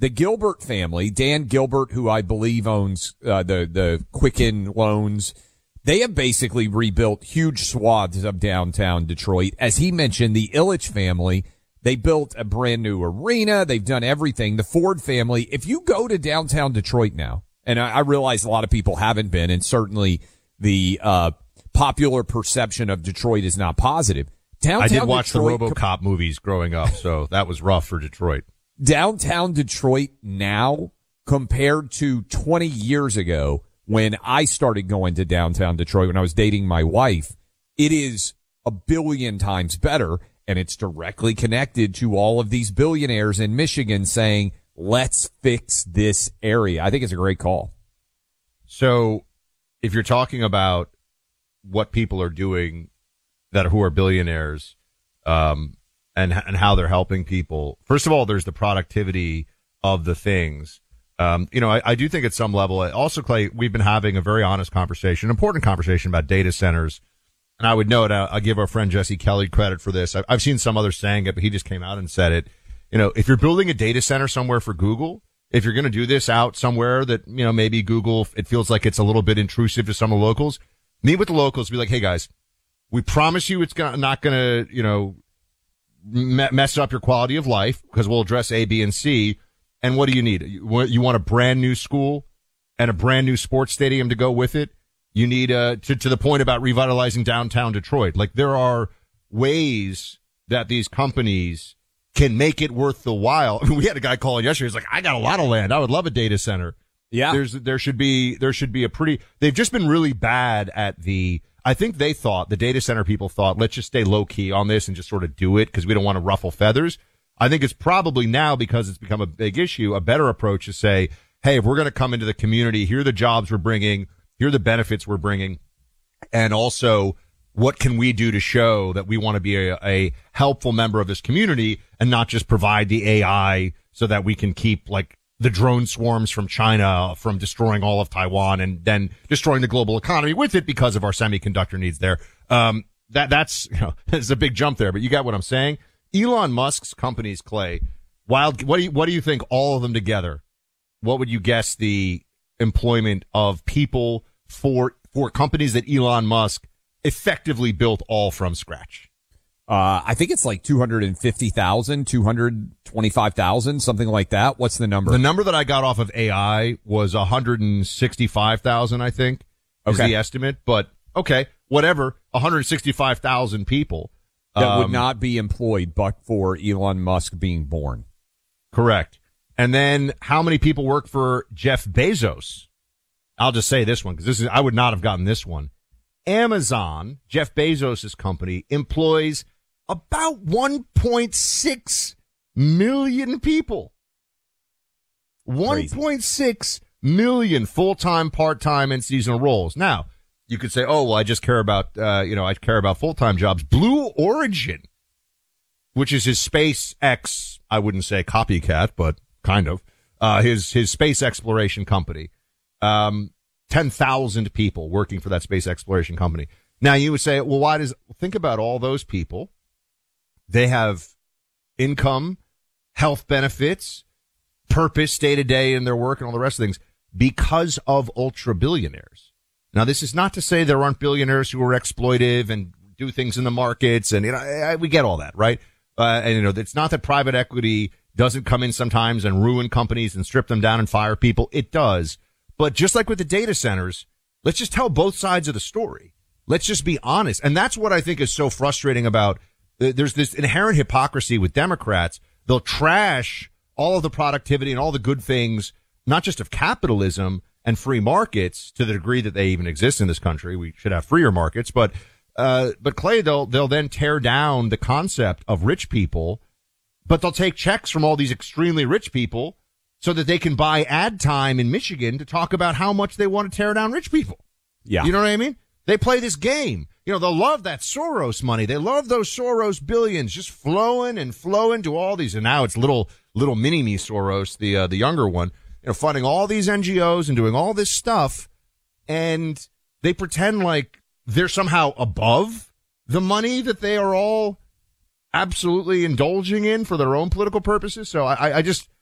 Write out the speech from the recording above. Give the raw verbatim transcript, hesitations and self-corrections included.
the Gilbert family, Dan Gilbert, who I believe owns uh, the the Quicken Loans, they have basically rebuilt huge swaths of downtown Detroit. As he mentioned, the Ilitch family, they built a brand new arena. They've done everything. The Ford family, if you go to downtown Detroit now, and I, I realize a lot of people haven't been, and certainly the uh popular perception of Detroit is not positive. Downtown I did watch Detroit, the RoboCop movies growing up, so that was rough for Detroit. Downtown Detroit now compared to twenty years ago when I started going to downtown Detroit when I was dating my wife, it is a billion times better, and it's directly connected to all of these billionaires in Michigan saying, let's fix this area. I think it's a great call. So if you're talking about what people are doing that who are billionaires, um, and, and how they're helping people. First of all, there's the productivity of the things. Um, you know, I, I do think at some level, also, Clay, we've been having a very honest conversation, important conversation about data centers. And I would note, uh, I give our friend Jesse Kelly credit for this. I, I've seen some others saying it, but he just came out and said it. You know, if you're building a data center somewhere for Google, if you're going to do this out somewhere that, you know, maybe Google, it feels like it's a little bit intrusive to some of the locals, meet with the locals, be like, hey guys, we promise you it's gonna, not going to, you know, me- mess up your quality of life because we'll address A, B, and C. And what do you need? You, you want a brand new school and a brand new sports stadium to go with it? You need, uh, to, to the point about revitalizing downtown Detroit. Like there are ways that these companies can make it worth the while. I mean, we had a guy calling yesterday. He's like, I got a lot of land. I would love a data center. Yeah. There's, there should be, there should be a pretty, they've just been really bad at the, I think they thought, the data center people thought, let's just stay low key on this and just sort of do it because we don't want to ruffle feathers. I think it's probably now, because it's become a big issue, a better approach to say, hey, if we're going to come into the community, here are the jobs we're bringing, here are the benefits we're bringing, and also what can we do to show that we want to be a, a helpful member of this community and not just provide the A I so that we can keep like the drone swarms from China from destroying all of Taiwan and then destroying the global economy with it because of our semiconductor needs there. Um, that, that's, you know, it's a big jump there, but you got what I'm saying? Elon Musk's companies, Clay, wild, what do you, what do you think all of them together? What would you guess the employment of people for, for companies that Elon Musk effectively built all from scratch? Uh, I think it's like two hundred fifty thousand, two hundred twenty-five thousand, something like that. What's the number? The number that I got off of A I was one hundred sixty-five thousand, I think, is okay. the estimate. But, okay, whatever, one hundred sixty-five thousand people. That um, would not be employed but for Elon Musk being born. Correct. And then how many people work for Jeff Bezos? I'll just say this one because this is, I would not have gotten this one. Amazon, Jeff Bezos' company, employs about one point six million people. one point six million full-time, part-time, and seasonal roles. Now, you could say, oh, well, I just care about, uh, you know, I care about full-time jobs. Blue Origin, which is his SpaceX, I wouldn't say copycat, but kind of, uh, his, his space exploration company. Um, ten thousand people working for that space exploration company. Now you would say, well, why does, think about all those people. They have income, health benefits, purpose day to day in their work and all the rest of things because of ultra billionaires. Now, this is not to say there aren't billionaires who are exploitive and do things in the markets. And, you know, I, I, we get all that, right? Uh, and, you know, it's not that private equity doesn't come in sometimes and ruin companies and strip them down and fire people. It does. But just like with the data centers, let's just tell both sides of the story. Let's just be honest. And that's what I think is so frustrating about, uh, there's this inherent hypocrisy with Democrats. They'll trash all of the productivity and all the good things, not just of capitalism and free markets to the degree that they even exist in this country. We should have freer markets, but, uh, but Clay, they'll, they'll then tear down the concept of rich people, but they'll take checks from all these extremely rich people so that they can buy ad time in Michigan to talk about how much they want to tear down rich people. Yeah. You know what I mean? They play this game. You know, they'll love that Soros money. They love those Soros billions just flowing and flowing to all these. And now it's little, little mini me Soros, the, uh, the younger one, you know, funding all these N G Os and doing all this stuff. And they pretend like they're somehow above the money that they are all absolutely indulging in for their own political purposes. So I, I just,